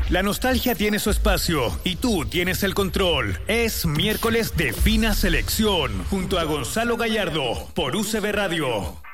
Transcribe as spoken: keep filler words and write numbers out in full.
La nostalgia tiene su espacio y tú tienes el control. Es miércoles de Fina Selección junto a Gonzalo Gallardo por U C B Radio.